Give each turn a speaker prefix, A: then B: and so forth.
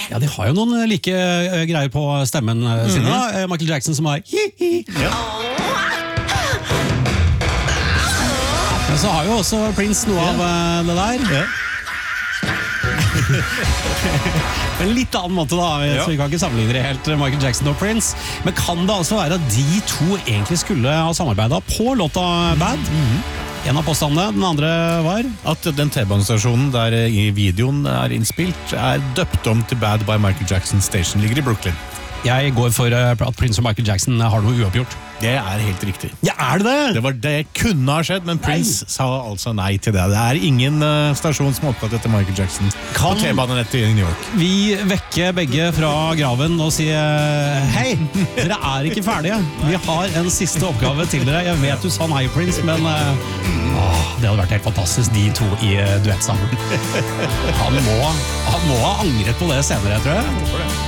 A: Ja, de har jo noen like greier på stemmen sin da. Michael Jackson som har
B: Ja.
A: Men så har jo også Prince noe av det der.
B: Ja.
A: På en litt annen måte da, så vi kan ikke sammenligne det helt, Michael Jackson og Prince. Men kan det altså være at de to egentlig skulle ha samarbeidet på låta Bad? En av påstandene, den andre var
B: At den T-banestasjonen der i videoen er innspilt er døpt om til Bad by Michael Jackson Station, ligger i Brooklyn.
A: Jeg går for at Prince og Michael Jackson har noe uoppgjort.
B: Det er helt riktig.
A: Ja, er det det?
B: Det var det kunne ha skjedd, men Prince sa altså nei til det. Det er ingen stasjon som er oppkalt etter Michael Jackson på T-banenettet i New York.
A: Vi vekker begge fra graven og sier hei, dere er ikke ferdige. Vi har en siste oppgave til dere. Jeg vet du sa nei, Prince, men det hadde vært helt fantastisk, de to i duett sammen. Han må ha angret på det senere, tror jeg.